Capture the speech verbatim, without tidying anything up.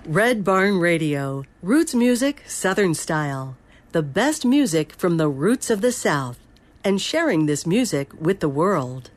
Red Barn Radio, roots music, Southern style. The best music from the roots of the South, and sharing this music with the world.